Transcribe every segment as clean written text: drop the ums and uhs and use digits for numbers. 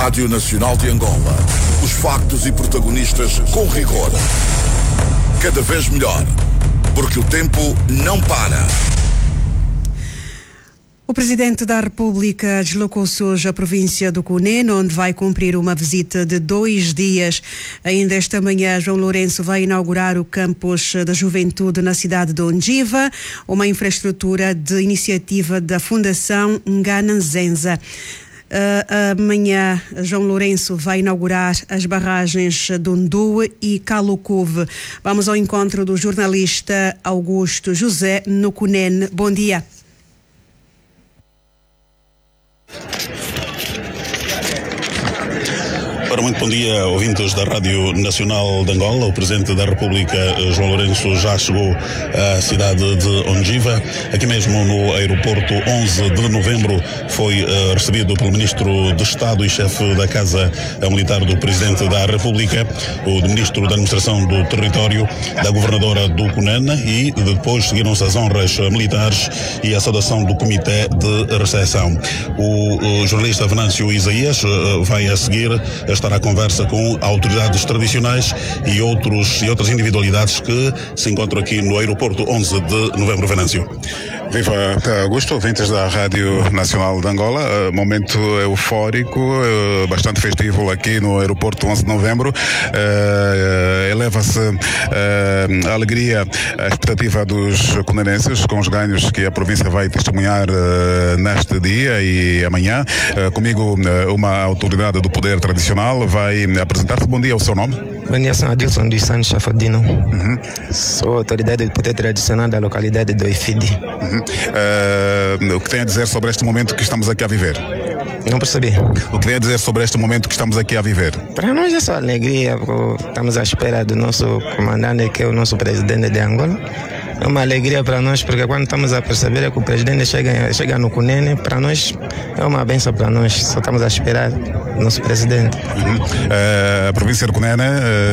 Rádio Nacional de Angola. Os factos e protagonistas com rigor. Cada vez melhor, porque o tempo não para. O Presidente da República deslocou-se hoje à província do Cunene, onde vai cumprir uma visita de 2 dias. Ainda esta manhã, João Lourenço vai inaugurar o campus da Juventude na cidade de Ondiva, uma infraestrutura de iniciativa da Fundação Ngana Nzenza. Amanhã, João Lourenço vai inaugurar as barragens de Undue e Calucuve. Vamos ao encontro do jornalista Augusto José no Cunene. Bom dia. Muito bom dia, ouvintes da Rádio Nacional de Angola. O Presidente da República, João Lourenço, já chegou à cidade de Ondiva. Aqui mesmo no aeroporto 11 de novembro foi recebido pelo Ministro de Estado e chefe da Casa Militar do Presidente da República, o Ministro da Administração do Território, da Governadora do Cunene, e depois seguiram-se as honras militares e a saudação do Comitê de Recepção. O jornalista Venâncio Isaías vai a seguir estar à conversa com autoridades tradicionais e outras individualidades que se encontram aqui no aeroporto 11 de novembro. Venâncio. Viva Augusto, ouvintes da Rádio Nacional de Angola. Momento eufórico, bastante festivo aqui no aeroporto 11 de novembro. Eleva-se a alegria, a expectativa dos cunenenses com os ganhos que a província vai testemunhar neste dia e amanhã. Comigo, uma autoridade do poder tradicional vai apresentar-se. Bom dia, o seu nome? Bom dia, sou Adilson dos Santos Chafadino. Sou autoridade do poder tradicional da localidade do Ifidi. O que tem a dizer sobre este momento que estamos aqui a viver? Não percebi. O que tem a dizer sobre este momento que estamos aqui a viver? Para nós é só alegria, porque estamos à espera do nosso comandante, que é o nosso presidente de Angola. É uma alegria para nós, porque quando estamos a perceber que o presidente chega no Cunene, para nós é uma benção para nós. Só estamos a esperar o nosso presidente. A província do Cunene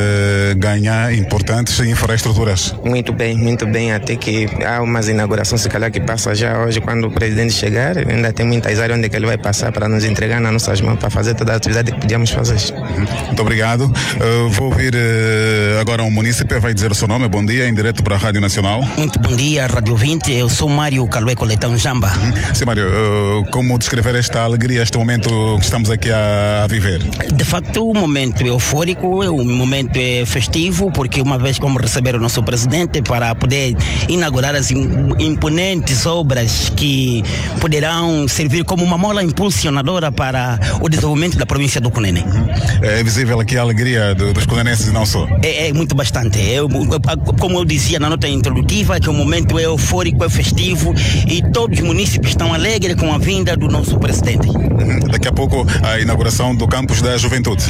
ganha importantes infraestruturas. Muito bem. Até que há umas inaugurações, se calhar, que passa já hoje, quando o presidente chegar. Ainda tem muitas áreas onde ele vai passar para nos entregar nas nossas mãos, para fazer toda a atividade que podíamos fazer. Muito obrigado. Vou ouvir agora um munícipe, vai dizer o seu nome. Bom dia, em direto para a Rádio Nacional. Muito bom dia, Rádio 20. Eu sou Mário Calué Coletão Jamba. Sim, Mário, como descrever esta alegria, este momento que estamos aqui a viver? De facto, um momento eufórico, um momento festivo, porque uma vez vamos receber o nosso presidente para poder inaugurar as imponentes obras que poderão servir como uma mola impulsionadora para o desenvolvimento da província do Cunene. É visível aqui a alegria dos cunenenses e não só? É muito bastante. Como eu dizia na nota introdutiva, que o momento é eufórico, é festivo e todos os munícipes estão alegres com a vinda do nosso presidente. Daqui a pouco a inauguração do campus da Juventude.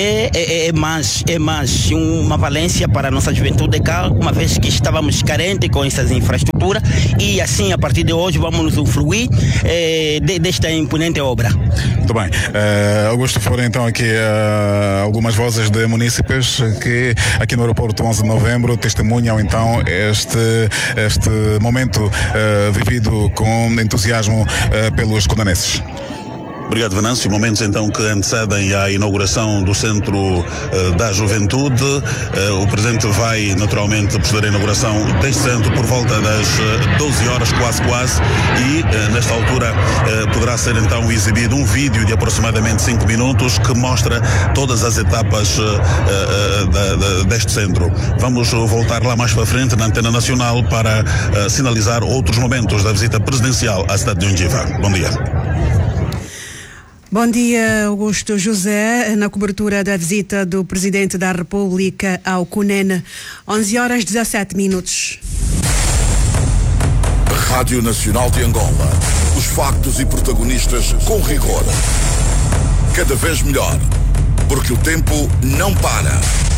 É mais uma valência para a nossa juventude cá, uma vez que estávamos carentes com essas infraestruturas e assim a partir de hoje vamos nos usufruir desta imponente obra. Muito bem. Augusto, foram então aqui algumas vozes de munícipes que aqui no aeroporto 11 de novembro testemunham então este momento vivido com entusiasmo pelos cunenenses. Obrigado, Venâncio. Momentos então que antecedem a inauguração do Centro da Juventude. O Presidente vai naturalmente proceder à inauguração deste centro por volta das 12 horas, quase, e nesta altura poderá ser então exibido um vídeo de aproximadamente 5 minutos que mostra todas as etapas deste centro. Vamos voltar lá mais para frente na Antena Nacional para sinalizar outros momentos da visita presidencial à cidade de Ondiva. Bom dia. Bom dia, Augusto José, na cobertura da visita do Presidente da República ao Cunene, 11 horas 17 minutos. Rádio Nacional de Angola. Os factos e protagonistas com rigor. Cada vez melhor, porque o tempo não para.